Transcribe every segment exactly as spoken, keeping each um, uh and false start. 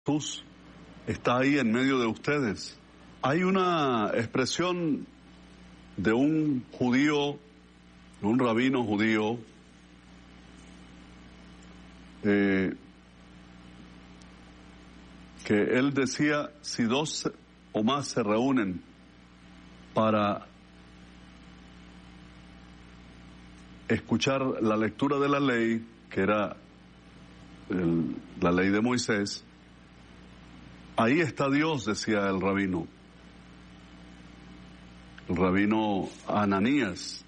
Jesús está ahí en medio de ustedes. Hay una expresión de un judío, de un rabino judío, eh, que él decía, si dos o más se reúnen para escuchar la lectura de la ley, que era el, la ley de Moisés, ahí está Dios, decía el rabino, el rabino Ananías.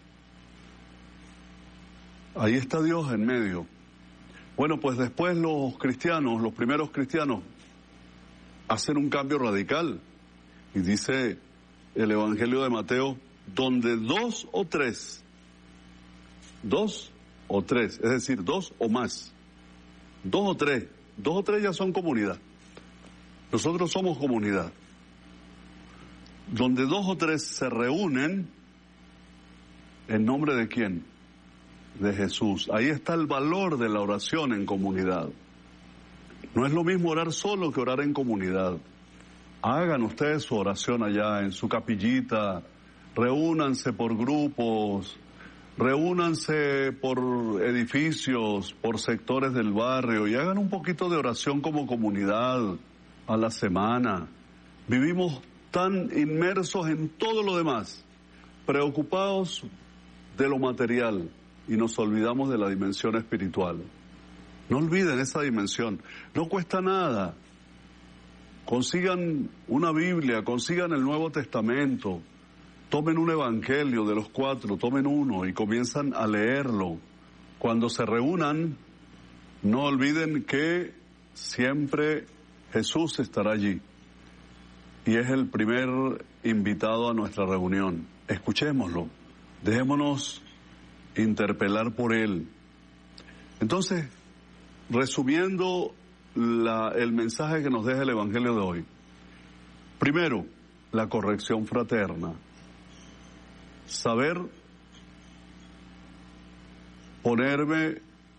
Ahí está Dios en medio. Bueno, pues después los cristianos, los primeros cristianos, hacen un cambio radical. Y dice el Evangelio de Mateo, donde dos o tres, dos o tres, es decir, dos o más, dos o tres, dos o tres ya son comunidad. Nosotros somos comunidad. Donde dos o tres se reúnen, ¿en nombre de quién? De Jesús. Ahí está el valor de la oración en comunidad. No es lo mismo orar solo que orar en comunidad. Hagan ustedes su oración allá en su capillita, reúnanse por grupos, reúnanse por edificios, por sectores del barrio y hagan un poquito de oración como comunidad a la semana. Vivimos tan inmersos en todo lo demás, preocupados de lo material y nos olvidamos de la dimensión espiritual. No olviden esa dimensión, no cuesta nada. Consigan una Biblia, consigan el Nuevo Testamento, tomen un evangelio de los cuatro, tomen uno y comienzan a leerlo. Cuando se reúnan, no olviden que siempre Jesús estará allí y es el primer invitado a nuestra reunión. Escuchémoslo, dejémonos interpelar por Él. Entonces, resumiendo la, el mensaje que nos deja el Evangelio de hoy. Primero, la corrección fraterna. Saber ponerme,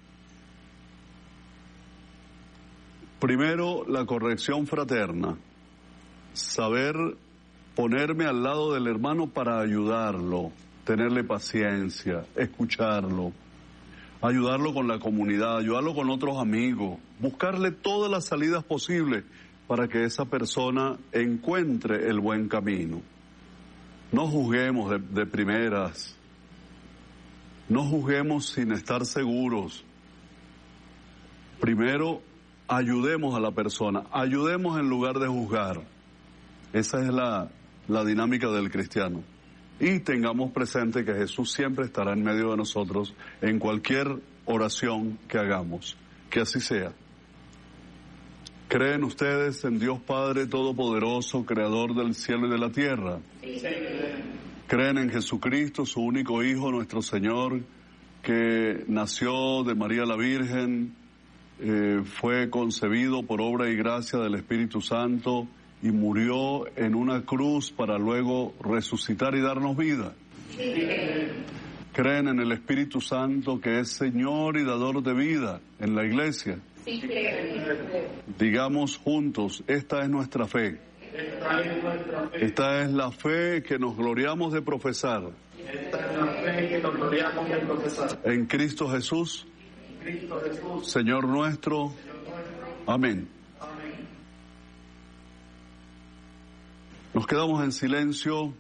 primero la corrección fraterna, saber ponerme al lado del hermano para ayudarlo, tenerle paciencia, escucharlo, ayudarlo con la comunidad, ayudarlo con otros amigos, buscarle todas las salidas posibles para que esa persona encuentre el buen camino. No juzguemos de, de primeras, no juzguemos sin estar seguros. Primero, ayudemos a la persona, ayudemos en lugar de juzgar. Esa es la, la dinámica del cristiano. Y tengamos presente que Jesús siempre estará en medio de nosotros en cualquier oración que hagamos. Que así sea. ¿Creen ustedes en Dios Padre Todopoderoso, Creador del cielo y de la tierra? Sí. ¿Creen en Jesucristo, su único Hijo, nuestro Señor, que nació de María la Virgen, eh, fue concebido por obra y gracia del Espíritu Santo y murió en una cruz para luego resucitar y darnos vida? Sí. ¿Creen en el Espíritu Santo, que es Señor y dador de vida en la iglesia? Sí. Digamos juntos, esta es nuestra fe. Esta es nuestra fe. Esta es la fe que nos gloriamos de profesar. Esta es la fe que nos gloriamos de profesar. En Cristo Jesús, En Cristo Jesús, Señor nuestro. Señor nuestro. Amén. Amén. Nos quedamos en silencio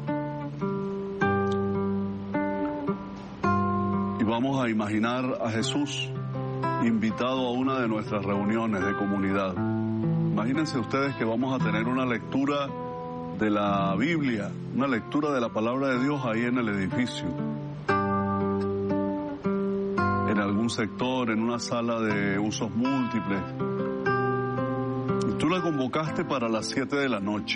y vamos a imaginar a Jesús invitado a una de nuestras reuniones de comunidad. Imagínense ustedes que vamos a tener una lectura de la Biblia, una lectura de la palabra de Dios ahí en el edificio, en algún sector, en una sala de usos múltiples. Y tú la convocaste para las siete de la noche.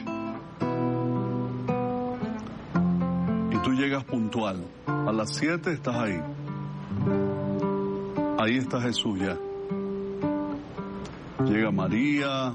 Y tú llegas puntual. A las siete estás ahí. Ahí está Jesús ya. Llega María,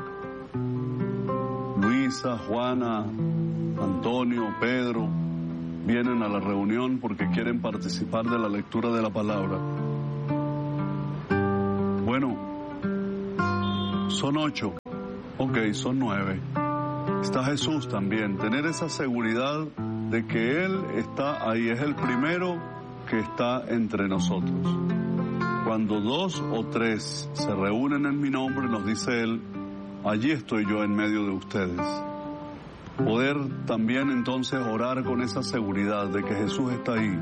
Luisa, Juana, Antonio, Pedro, vienen a la reunión porque quieren participar de la lectura de la palabra. Bueno, son ocho. Ok, son nueve. Está Jesús también. Tener esa seguridad de que Él está ahí. Es el primero que está entre nosotros. Cuando dos o tres se reúnen en mi nombre, nos dice Él, allí estoy yo en medio de ustedes. Poder también entonces orar con esa seguridad de que Jesús está ahí,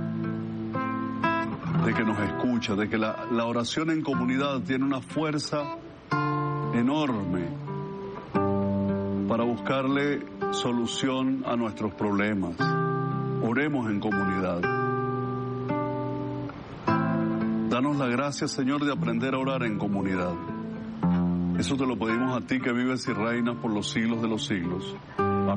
de que nos escucha, de que la, la oración en comunidad tiene una fuerza enorme para buscarle solución a nuestros problemas. Oremos en comunidad. Danos la gracia, Señor, de aprender a orar en comunidad. Eso te lo pedimos a ti que vives y reinas por los siglos de los siglos.